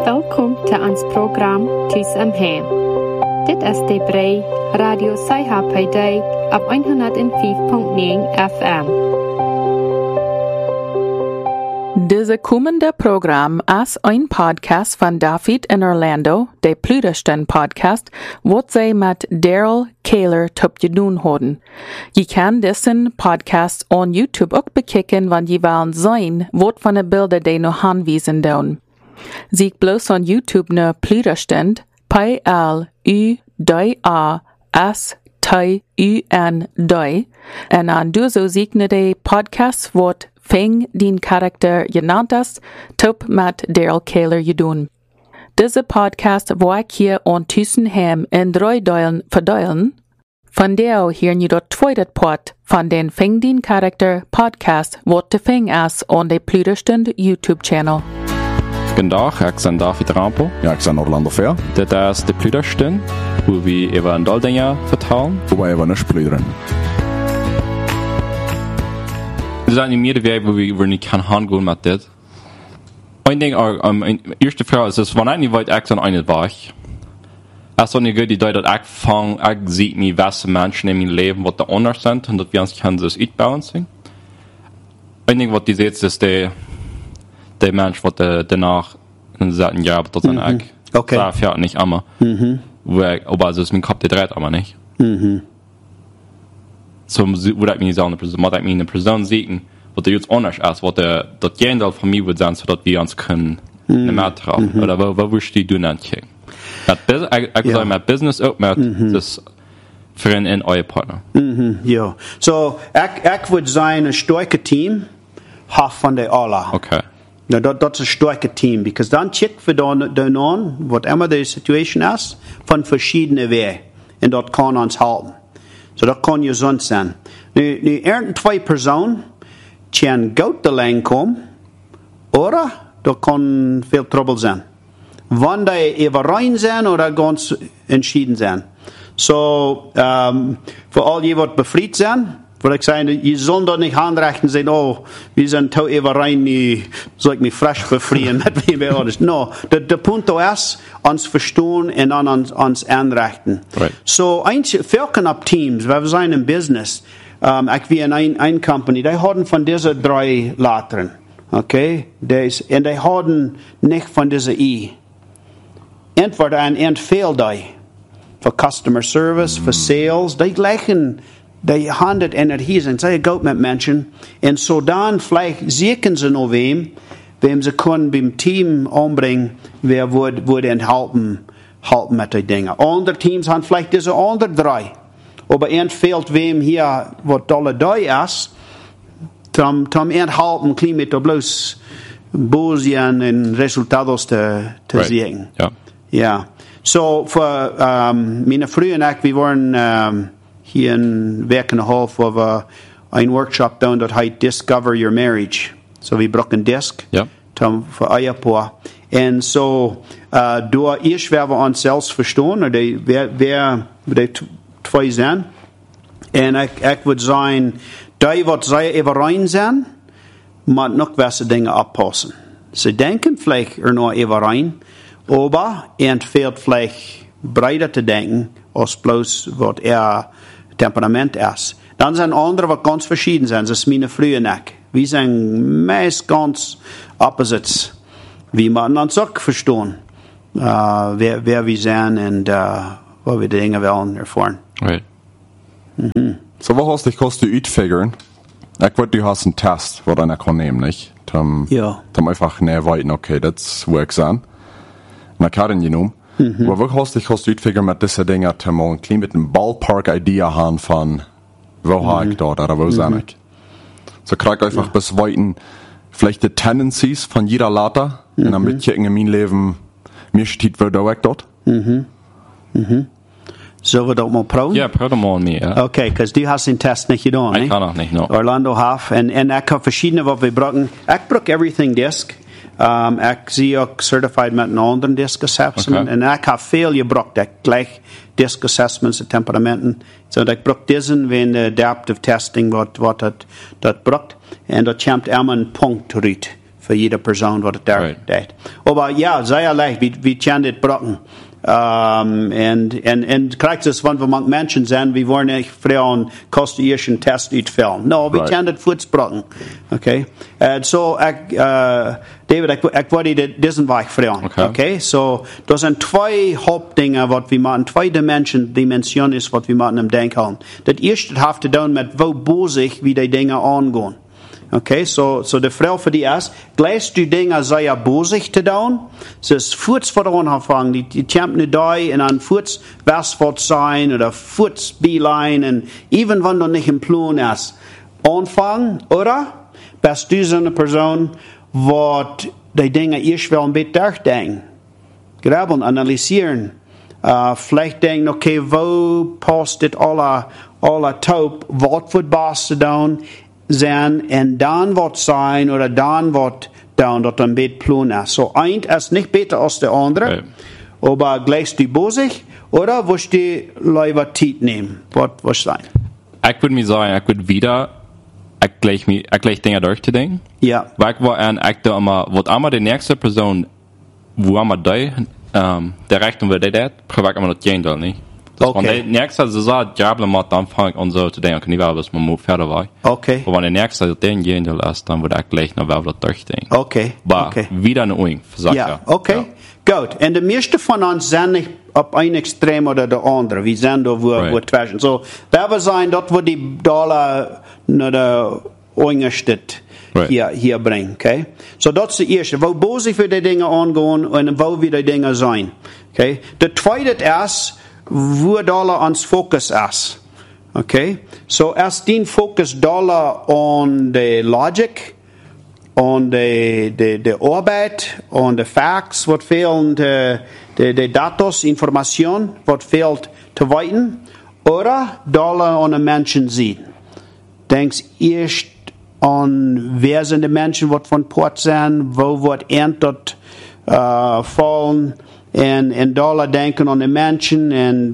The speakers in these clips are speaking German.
Welkom til ons program Tus om Hem. Dit is de brei Radio Saiha op 105.9 FM. Deze kommende Programm ist ein Podcast von David in Orlando, der Plüdersten Podcast, wat zij mit Daryl Kaler topgedoen hadden. Je kan diesen Podcast on YouTube ook bekijken, want je willen zien wat van de beelden die nog aanwijzen doen. Zie bloos on YouTube naar Plüdersten, Plüdersten, en aan dozo zie je de podcast wat Fing din karakter genannt ist, top mit Daryl Kaler gedaan. Deze podcast wil ik hier aan tussen hem in 3 delen verdelen. Van der hier je dat tweede part van den Fing din karakter podcast wat te Fing is aan de Plüdersten YouTube-channel. Goedendag, ik ben David Rampo. Ja, ik ben Orlando Fair. Dit is de Plüdersten, waar we over een dal dingen vertellen. Waar we niet plüderen. Er zijn niet meer dingen waar we niet gaan handelen met dit. Een ding, mijn eerste vraag is, wanneer niet weet ik zijn een weg. Als dan je die dat ik vang, ik zie niet welke mensen in mijn leven wat er anders zijn en dat we ons kunnen dus uitbalancen. Een ding wat die zegt is de mens wat danach een zetten jaar dat dan ik. Okay. Zelf ja niet allemaal. Aber also ist mein Kopf der dreht aber nicht. So würde ich mir sagen, was ich mir eine Person sehen, was der jetzt anders ist, was das Gegenteil von mir würde sein, so dass wir uns können mehr trauen. Oder wo würdest du nicht gehen? Ich sage mit Business auch mit das für einen euer Partner. Ja. So, ich würde sagen, ein starkes Team hat von der Allah. Okay. Ja, das ist ein starkes Team, because dann checkt wir dann an, was immer die Situation ist, von verschiedenen Wegen. Und das kann uns helfen. So, das kann gesund sein. Nu irgend 2 Personen können gut allein kommen, oder da kann viel Trouble sein. Wann die überein sein oder ganz entschieden sein. So, für all die, die befreit sind, würde ich sagen, je sollen dort nicht anrechnen und sagen, oh, wir sind to überein, soll ich mich frisch befreien, mit wem wir alles. No, der Punkt ist, uns verstehen und uns anrechnen. Right. So, viele ab Teams, weil wir sind im Business, ich wie in ein Company, die haben von diesen 3 Lettern, okay? Und die haben nicht von dieser I. Entweder ein fehlt die. Für Customer Service, für Sales, die gleichen, die handelt Energie sind, sie geht mit Menschen, und so dann vielleicht sehen sie noch wem sie können beim Team umbringen, wer würde ihnen helfen mit den Dingen. Andere Teams haben vielleicht diese anderen 3, aber fehlt wem hier, was alle da ist, zum helfen, klein mit bloß Bosien und Resultaten zu sehen. Ja. Ja. So, für meine Frau und ich, wir waren hier in Werkenhof, wo wir einen Workshop tun, das heißt Discover Your Marriage. So, wir brauchen einen Disk für Ehepaar. Und so, durch erst werden wir uns selbst verstehen, oder wer die 2 sind. Und ich würde sagen, die, die sehr überein sind, müssen noch gewisse Dinge abpassen. Sie denken vielleicht noch überein, aber fehlt vielleicht breiter zu denken, als bloß, was Temperament ist. Dann sind andere, die ganz verschieden sind. Das ist meine Frau und ich. Wir sind meist ganz opposites. Wir müssen uns auch verstehen, wer wir sind und wo wir die Dinge wollen erfahren. Right. So, was hast du kostet uitfiguren? Ich würde, du hast einen Test, wo du kann nehmen, nicht? Ja. Dann einfach näher weiten, okay, das works an. Und ich habe ihn genommen. Aber was hast du uitfiguren mit diesen Dingen, dass man ein mit einem Ballpark-Idee haben von, wo habe ich dort oder wo sind ich? So krieg ich einfach bis weiten, vielleicht die Tendencies von jeder Later, und dann mit in meinem Leben, mir steht, wo da weg dort. Zullen we dat maar proeven? Ja, probeer maar mee. Ja. Okay, because du hast den Test nicht gedaan. Ik kan nog niet, no. Orlando Huff. En ik heb verschillende wat we gebruiken. Ik gebruik everything disk. Ik zie ook certified met een andere disk assessment. Okay. En ik heb veel gebruikt. Ik gleich disk assessments, de temperamenten. So ik gebruik deze wenn de adaptive testing wat dat gebruikt. En dat komt immer een punt uit. für jede Person, was der Right. denkt. Aber ja, sehr leicht, wie kann das brocken? Und krijgt es, wenn wir manche Menschen sind, wir wollen nicht Frauen kostenischen Test uitfüllen. No, wir Right. können das voetsprochen. Okay? So, David, ich wollte diesen Weg fragen. Okay? So, das sind zwei Hauptdinge, was wir machen, zwei Dimensionen ist, was wir machen im Denken. Das erste hat zu tun mit, wo bosig wie die Dinge angehen. Okay, so die Frau für die erst, gleich die Dinge sei ja bosig zu tun, es ist kurz vor der Anfang, die kämpfen nicht da, und dann kurz was wird sein, oder kurz Beeline, und even wenn du nicht im Plan ist, anfangen, oder? Bist du so eine Person, die die Dinge erst wel ein bisschen durchdenken, graben, analysieren, vielleicht denken, okay, wo passt das alle taub, was wird was zu tun, sein, und dann wird sein, oder dann wird dann, dass ein Bett plan ist. So, eins ist nicht besser als der andere, Right. aber gleich die bosig, oder willst du lieber Zeit nehmen? Was sein? Ich würde mir sagen, ich würde wieder, ich gleich Dinge durchzudenken. Ja. Weil ich war ich da immer, was einmal die nächste Person, wo einmal der Rechnung wird, der privat immer das gehen soll, nicht? Okay. Und der nächste, so sagt, Jabla macht, dann fange ich an so zu denken, nicht, was man fertig war. Okay. Aber wenn der nächste den gehen soll, dann würde ich gleich noch das durchdenken. Okay. Aber Okay. wieder eine Uing, sagt Ja, okay. Gut. Und die meisten von uns sind nicht auf ein Extrem oder der andere. Wir sind da, wo zwischen. So, da wird sein, dort, wo die Dollar nach der Ungerstadt hier bringen, okay? So, das ist das Erste. Wo bosig für die Dinge angehen und wo wir die Dinge sein, okay? Der Zweite ist, wo Dollar ans Fokus ist, okay? So, erst den Fokus Dollar on the Logic, on de Arbeit, on de Facts, wat fehlen, de Datos, Information, wat fehlt zu weiten, oder Dollar on den Menschen sehen. Denkst erst an, wer sind die Menschen, wat von Port sind, wo wird dort fallen, und Dollar denken an die Menschen, und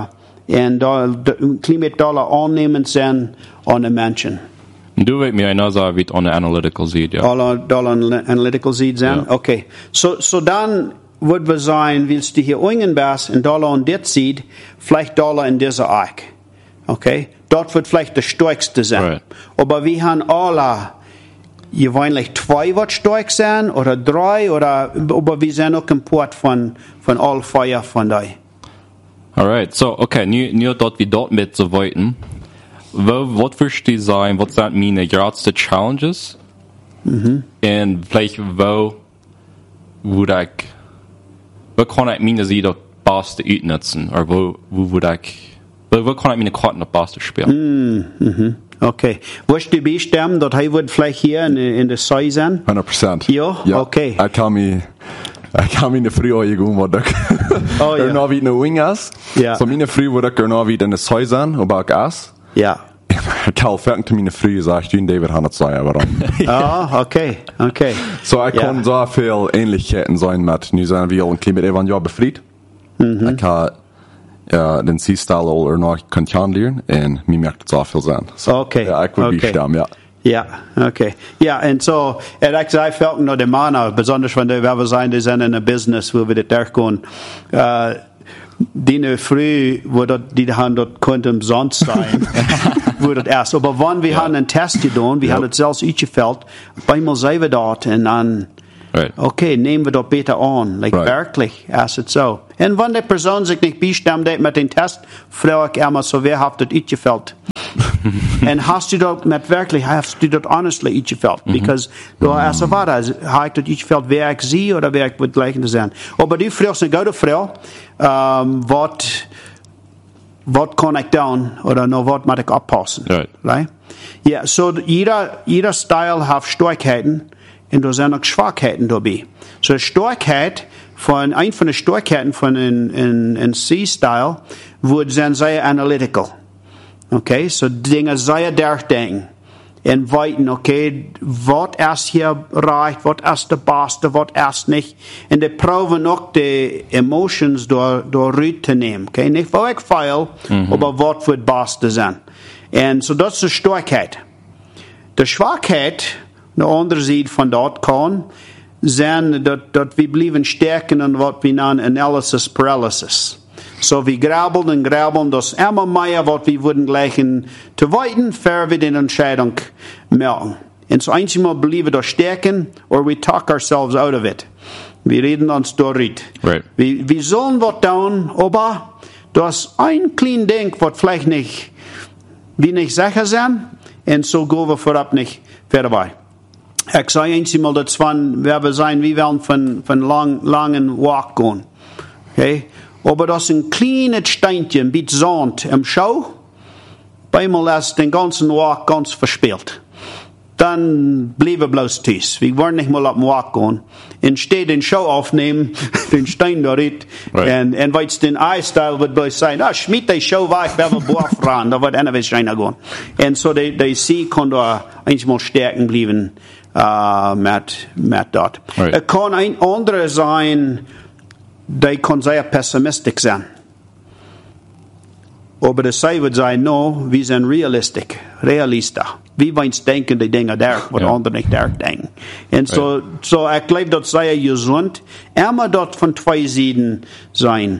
Klimat-Dollar annehmen sind an die Menschen. Du weet mir einer sagen, wie es on the analytical sieht, ja. Dollar analytical sieht sein? Ja. Okay. So dann wird wir sein, willst du hier irgendwas in Dollar und das sieht, vielleicht Dollar in dieser Eck. Okay? Dort wird vielleicht das stärkste sein. Right. Aber wir haben alle, gewöhnlich 2 wird stark sein, oder 3, aber wir sind auch im Port von all 4 von da. Alright, so, okay, nu dort wie dort mit so weiten. Wat würdest du sagen, was sind meine größten Challenges? Und vielleicht, wo kann ich meine sie das Beste utnutzen? Oder wo kann ich meine Karten das Beste spielen? Okay. Willst du bestimmen, dass er wird vielleicht hier in der Sei sein? 100%. Ja? Okay. Ich kann mich in der Früh gehen, wo ich Oh, ja. noch wie eine Wing ist. Ja. So meine Früh, wo ich noch wie in der Sei sein, aber ich esse. Ja. Ich kann fängt meine Früh, sagt ich, David hat es sein, warum? Okay. So, ich kann so viel Ähnlichkeiten sein mit New Zealand, wie ein Klima eben ja befreit. Ich kann den Sea-Style oder noch kennenlernen und mir merkt es so viel sein. So, Okay. Ja, ich würde bestimmen, ja. Ja, okay. Ja, und so, ich fällt noch der Mann, besonders wenn wir sein, die sind in einem Business, wo wir das durchgehen. Die früh, wo die haben dort konnte umsonst sein, wo das erst. Aber wenn wir haben einen Test getan, wir haben das selbst ausgefällt, einmal sind wir dort und dann, okay, nehmen wir das bitte an, wirklich, ist es so. Und wenn die Person sich nicht bestimmt hat mit dem Test, frage ich immer so, wer hat das ausgefällt? Und hast du das honestly ausgefällt? Because du hast erwartet, habe ich das ausgefällt, wer ich sie oder wer ich wird gleich sein. Aber die fragst eine gute Frau, was kann ich tun oder noch was muss ich abpassen? Right? Ja, so jeder Style hat Stärkheiten und da sind auch Schwachheiten dabei. So Stärkheit von den Stärkheiten von einem C-Style wird sein sehr analytical. Okay, so Dinge sehr durchdenken. Und weiten, okay, was ist hier recht, was ist der Beste, was ist nicht. Und die proben auch die Emotions durch zu nehmen. Okay, nicht wo ich feil, aber was wird Beste sein. Und so das ist die Stärkheit. Die Schwachheit de andere Seite von dort kann, zijn dat we blijven sterken in wat we noemen analysis paralysis. So we grabbeln, dat is immer mehr, wat we würden gleichen te weiten, ver we den Entscheidung melden. En so einmal believe dat sterken, or we talk ourselves out of it. We reden uns doorheen. Right. We sollen wat doen, aber das ist ein klein Ding, wat vielleicht nicht, wie nicht sicher sind, und so gehen wir vorab nicht vorbei. Ich sage einmal, das wir sein, wir werden von langen Walk gehen. Okay? Aber das ist ein kleines Steinchen, ein bisschen Sand im Schau. Einmal ist den ganzen Walk ganz verspielt. Dann bleiben wir bloß tief. Wir wollen nicht mal auf den Walk gehen. Und steht den Schau aufnehmen, den Stein da rein. Und weil es den Eisstyle wird bloß sein, schmied den Schau weg, wenn wir Boah fahren, da wird einer rein gehen. Und so, die See kann da einmal stärken bleiben, mit dort. Right. Kann ein anderer sein, die kann sehr pessimistisch sein. Aber das sei wird sein, no, wir sind Realista. Wir wollen denken, die Dinge der, was andere nicht der denken. Und so ich glaube, das sei gesund, immer dort von zwei Seiten sein.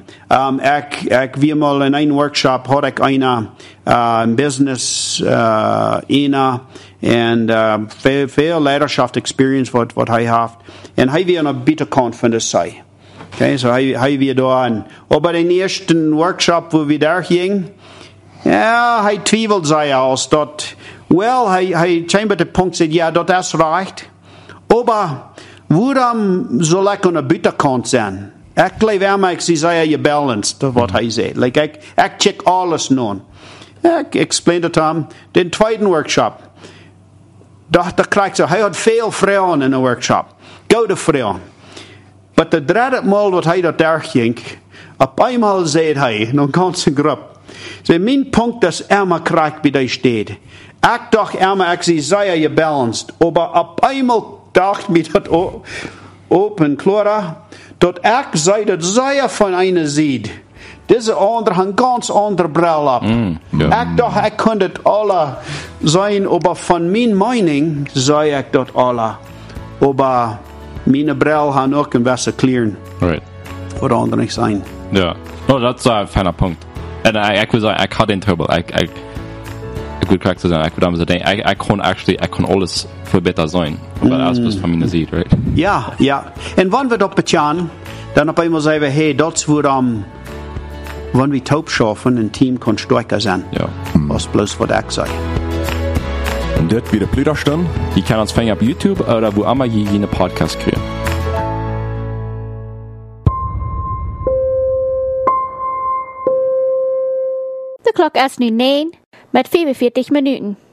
Wir mal in einem Workshop, hatte ich einer, Business, einer, und, viel Leidenschaft, Experience, was er hat. Und er wir eine Bitterkant von das sei. Okay, so haben wir da an. Aber den ersten Workshop, wo wir da gingen, ja, er zweifelt sich aus, dort, er scheinbar der Punkt sagt, ja, das ist recht. Aber, warum soll ich eine Bitterkant sein? Ich glaube immer, ich sei gebalanced, was er sagt. Like, ich check alles nun. Ich explained it to him. Den zweiten Workshop, da kriegt er hat viel Frauen in der Workshop. Gute Frauen. Aber der dritte Mal, was er da ging, auf einmal sagt er, noch ganz grob, so mein Punkt, dass immer kriegt, wie der steht. Ich dachte immer, ich sei gebalanced, aber auf einmal dachte ich mir, das open, klar, dass ich sei, das sei von einer Seite. Diese andere haben ganz andere Brille ab. Ich dachte, ich könnte alle sein, aber von meiner Meinung sei ich das alle. Aber meine Brille haben auch ein bisschen klären. Right. Oder andere nicht sein. Ja. Oh, das ist ein feiner Punkt. Und ich würde sagen, ich kann den Trouble. Ich würde korrekt sagen, ich würde sagen, ich kann alles für besser sein. Aber das ist von meiner Seite, right? Ja. Und wenn wir das bejahen, dann auf einmal sagen wir, hey, das wird wenn wir taub schaffen, ein Team kann stärker sein. Ja. Was bloß was ich sage. Und das wieder Plüderstern. Die kann uns fangen auf YouTube oder wo immer je eine Podcast kriegen. De klok is nu 9 met 45 minuten.